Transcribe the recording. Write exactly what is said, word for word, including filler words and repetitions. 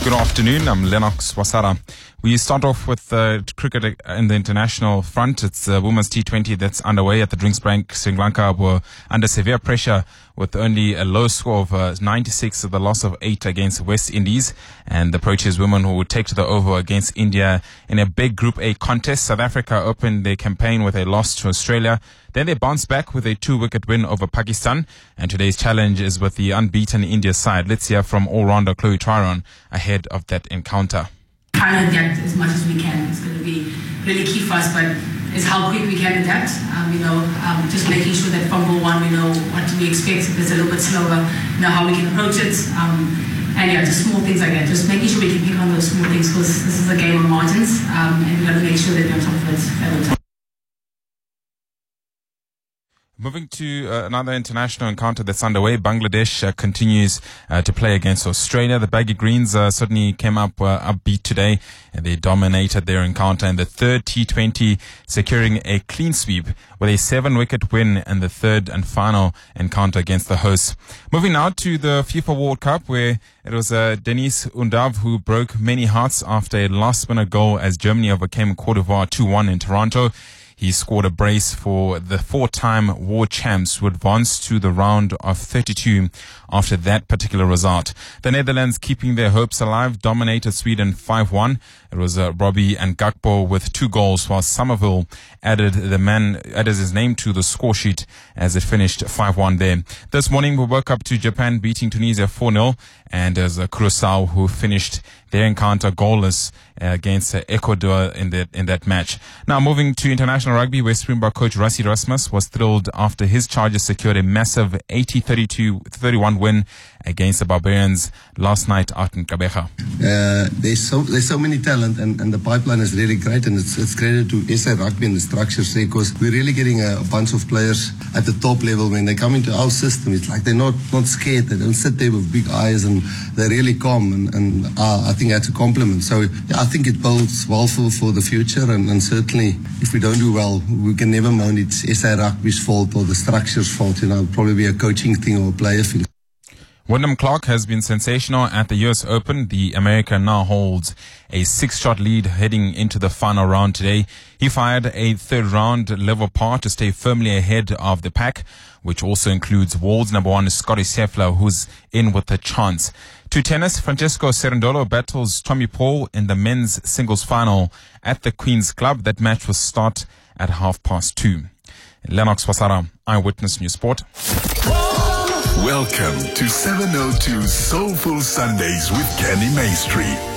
Good afternoon, I'm Lennox Wasara. We start off with uh, cricket in the international front. It's uh, Women's T twenty that's underway at the Drinks Bank. Sri Lanka were under severe pressure with only a low score of uh, ninety-six, the loss of eight against West Indies. And the Proteas women who would take to the Oval against India in a big Group A contest. South Africa opened their campaign with a loss to Australia. Then they bounced back with a two-wicket win over Pakistan. And today's challenge is with the unbeaten India side. Let's hear from all-rounder Chloe Tryon ahead of that encounter. Trying to adapt as much as we can is going to be really key for us, but it's how quick we can adapt. Um, you know, um, just making sure that from ball one we know what we expect. If it's a little bit slower, you know how we can approach it. Um, and yeah, just small things like that. Just making sure we can pick on those small things because this is a game of margins, um, and we've got to make sure that we're on top of it at all times. Moving to uh, another international encounter that's underway, Bangladesh uh, continues uh, to play against Australia. The Baggy Greens uh, certainly came up uh, upbeat today, and they dominated their encounter in the third T twenty, securing a clean sweep with a seven-wicket win in the third and final encounter against the hosts. Moving now to the FIFA World Cup, where it was uh, Denis Undav who broke many hearts after a last-minute goal as Germany overcame Cote d'Ivoire two one in Toronto. He scored a brace for the four-time world champs who advanced to the round of thirty-two after that particular result. The Netherlands, keeping their hopes alive, dominated Sweden five one. It was uh, Robbie and Gakpo with two goals, while Somerville added the man added his name to the score sheet as it finished five one there. This morning we woke up to Japan beating Tunisia four nil, and there's uh, Curaçao who finished their encounter goalless uh, against uh, Ecuador in that in that match. Now moving to international rugby, where Springbok coach Rassie Erasmus was thrilled after his Chargers secured a massive eighty thirty-two thirty-one win against the Barbarians last night out in Gqeberha. Uh, there's so there's so many talent, and, and the pipeline is really great, and it's, it's credit to S A Rugby and the structures there, because we're really getting a, a bunch of players at the top level. When they come into our system, it's like they're not, not scared. They don't sit there with big eyes, and they're really calm, and, and uh, I think that's a compliment. So yeah, I think it bodes well for, for the future, and, and certainly if we don't do well, we can never moan it's S A Rugby's fault or the structure's fault. You know, it'll probably be a coaching thing or a player thing. Wyndham Clark has been sensational at the U S Open. The American now holds a six-shot lead heading into the final round today. He fired a third-round level par to stay firmly ahead of the pack, which also includes world's number one Scottie Scheffler, who's in with a chance. To tennis, Francesco Cerundolo battles Tommy Paul in the men's singles final at the Queen's Club. That match will start at half past two. Lennox Wasara, Eyewitness News Sport. Welcome to seven oh two Soulful Sundays with Kenny Maestri.